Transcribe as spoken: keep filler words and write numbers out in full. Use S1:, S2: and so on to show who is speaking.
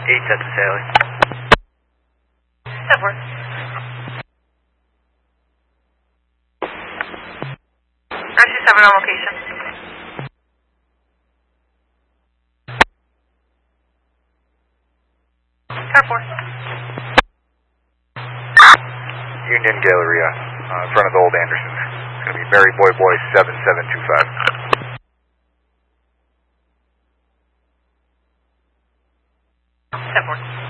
S1: eight sets of Sally.
S2: That works. Rescue seven on location. Car four.
S3: Union Galleria, uh, in front of the old Anderson. It's going to be Mary Boy Boy seven seven two five.
S2: That works.